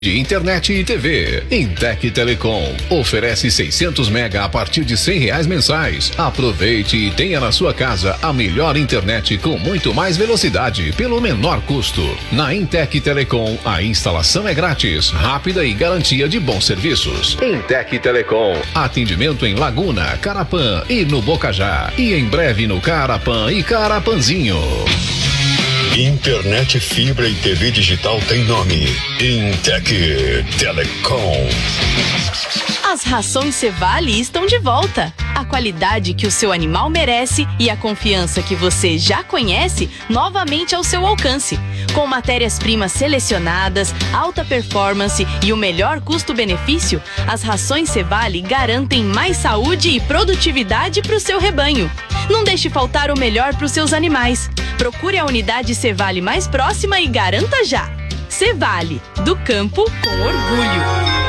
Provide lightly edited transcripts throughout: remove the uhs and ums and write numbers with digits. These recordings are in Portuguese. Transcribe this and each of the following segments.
de internet e TV. Intec Telecom oferece 600 mega a partir de R$100 mensais. Aproveite e tenha na sua casa a melhor internet com muito mais velocidade pelo menor custo. Na Intec Telecom, a instalação é grátis, rápida e garantia de bons serviços. Intec Telecom, atendimento em Laguna, Carapã e no Bocajá. E em breve no Carapã e Carapanzinho. Internet, fibra e TV digital tem nome: Intec Telecom. As rações Cevale estão de volta. A qualidade que o seu animal merece e a confiança que você já conhece novamente ao seu alcance. Com matérias-primas selecionadas, alta performance e o melhor custo-benefício, as rações Cevale garantem mais saúde e produtividade para o seu rebanho. Não deixe faltar o melhor para os seus animais. Procure a unidade Cevale mais próxima e garanta já. Cevale, do campo com orgulho.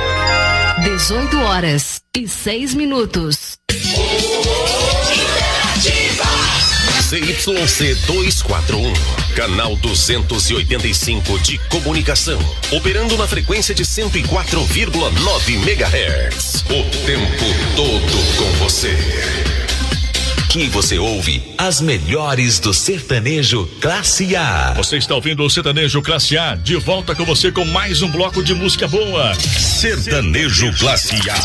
18h06. ZYC 241, canal 285 de comunicação, operando na frequência de 104,9 MHz. O tempo todo com você. Aqui você ouve as melhores do sertanejo Classe A. Você está ouvindo o Sertanejo Classe A, de volta com você com mais um bloco de música boa. Sertanejo Classe A.